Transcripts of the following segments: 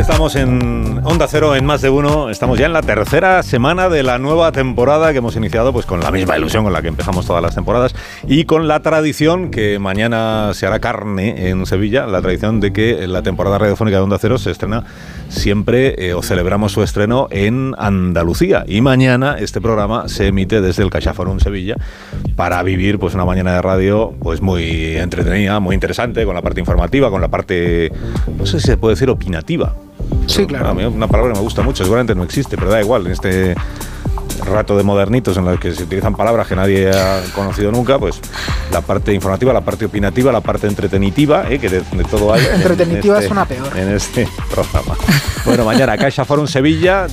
estamos en Onda Cero, en Más de Uno. Estamos ya en la tercera semana de la nueva temporada que hemos iniciado pues con la misma ilusión con la que empezamos todas las temporadas y con la tradición que mañana se hará carne en Sevilla, la tradición de que la temporada radiofónica de Onda Cero se estrena siempre o celebramos su estreno en Andalucía. Y mañana este programa se emite desde el CaixaForum Sevilla para vivir pues una mañana de radio pues muy entretenida, muy interesante, con la parte informativa, con la parte, no sé si se puede decir opinativa. Sí, claro. A mí una palabra que me gusta mucho, seguramente no existe, pero da igual, en este rato de modernitos en los que se utilizan palabras que nadie ha conocido nunca, pues la parte informativa, la parte opinativa, la parte entretenitiva, que de todo hay. Entretenitiva suena peor. En este programa. Bueno, mañana CaixaForum Sevilla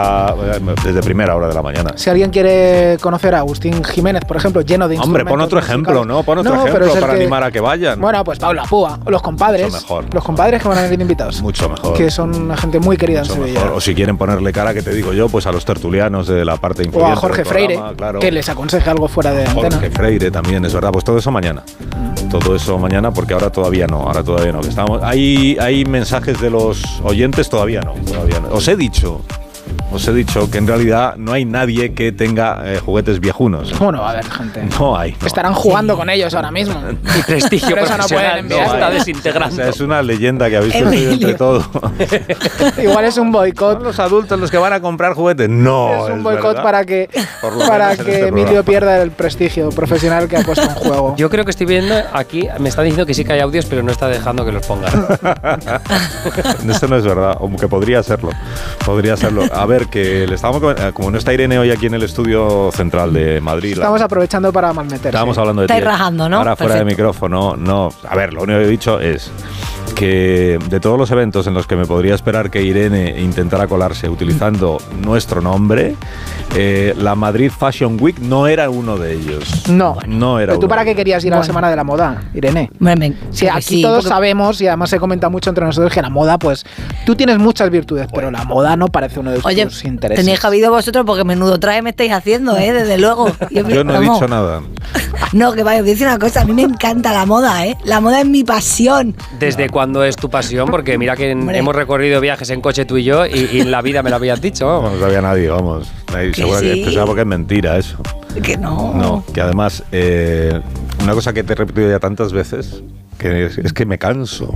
desde primera hora de la mañana. Si alguien quiere conocer a Agustín Jiménez, por ejemplo, lleno de instrumentos. Hombre, pon otro ejemplo, ¿no? Pon otro ejemplo para animar a que vayan. Bueno, pues Paula Púa, o los compadres. Mucho mejor. Los compadres que van a venir invitados. Mucho mejor. Que son una gente muy querida en Sevilla. Mejor. O si quieren ponerle cara, que te digo yo, pues a los tertulianos de la parte influyente. O a Jorge Freire, claro, que les aconseje algo fuera de antena. Jorge Freire también, es verdad. Pues todo eso mañana. Todo eso mañana, porque ahora todavía no. Que estamos. Hay mensajes de los oyentes, todavía no. Os he dicho que en realidad no hay nadie que tenga juguetes viejunos. ¿Cómo no va a haber gente? No hay. No. Estarán jugando con ellos ahora mismo. Mi prestigio profesional no está desintegrando. O sea, es una leyenda que habéis perdido entre todo. Igual es un boicot. ¿Son los adultos los que van a comprar juguetes? No. Es un boicot para que este Emilio pierda el prestigio profesional que ha puesto en juego. Yo creo que estoy viendo aquí, me está diciendo que sí que hay audios, pero no está dejando que los pongan. Esto no es verdad, aunque podría serlo. A ver, que le estábamos, como no está Irene hoy aquí en el estudio central de Madrid. Estamos aprovechando para malmeter. Estábamos hablando de ti. Estáis rajando, ¿no? Ahora fuera de micrófono, no. A ver, lo único que he dicho es que de todos los eventos en los que me podría esperar que Irene intentara colarse utilizando nuestro nombre, la Madrid Fashion Week no era uno de ellos. No era. ¿Pero tú para qué querías ir a la Semana de la Moda, Irene? Sí, aquí todos sabemos, y además se comenta mucho entre nosotros, que la moda, pues tú tienes muchas virtudes, pero la moda no parece uno de tus intereses. Tenéis que habido vosotros, porque menudo traje me estáis haciendo, desde luego. Yo no he dicho nada. No, que vaya, os voy a decir una cosa, a mí me encanta la moda, La moda es mi pasión. ¿Desde cuándo es tu pasión? Porque mira que hemos recorrido viajes en coche tú y yo y en la vida me lo habías dicho. No lo sabía nadie, vamos. Seguro que pensaba porque es mentira eso. Que no. No, que además, una cosa que te he repetido ya tantas veces, que es que me canso